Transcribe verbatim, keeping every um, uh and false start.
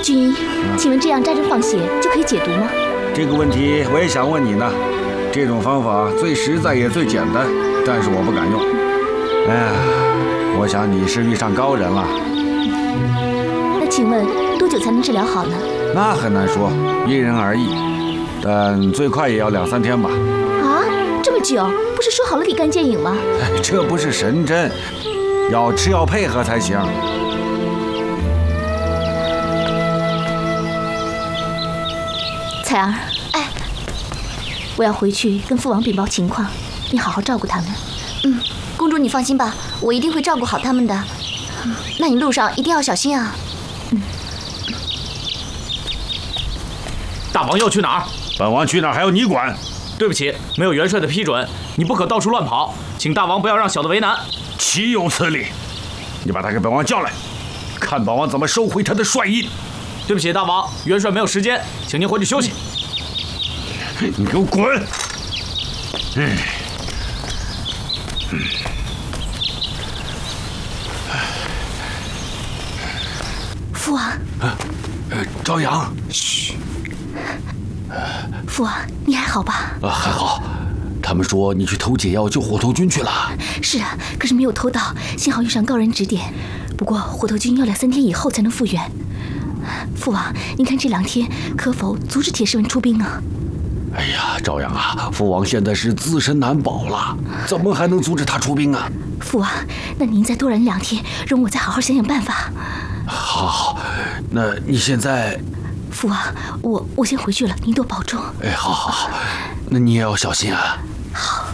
君医，请问这样扎针放血就可以解毒吗？ 这个问题我也想问你呢。这种方法最实在也最简单，但是我不敢用。哎呀，我想你是遇上高人了。 那请问多久才能治疗好呢？ 那很难说，因人而异，但最快也要两三天吧。 啊，这么久？不是说好了立竿见影吗？ 这不是神针，要吃药配合才行。 彩儿，哎，我要回去跟父王禀报情况，你好好照顾他们。 嗯，公主你放心吧，我一定会照顾好他们的。那你路上一定要小心啊。 嗯。 大王要去哪儿？ 本王去哪儿还要你管？ 对不起，没有元帅的批准，你不可到处乱跑，请大王不要让小的为难。 岂有此理！你把他给本王叫来，看本王怎么收回他的帅印。 对不起，大王，元帅没有时间，请您回去休息。 你给我滚！嗯。嗯。 父王。 呃，呃，朝阳。 嘘。父王，你还好吧？ 啊，还好。他们说你去偷解药救火头军去了。 是啊，可是没有偷到，幸好遇上高人指点。不过火头军要两三天以后才能复原。父王，您看这两天可否阻止铁狮文出兵啊？ 哎呀，朝阳啊，父王现在是自身难保了，怎么还能阻止他出兵啊？ 父王，那您再多忍两天，容我再好好想想办法。 好，好，那你现在…… 父王，我我先回去了，您多保重。 哎，好好好，那你也要小心啊。 好。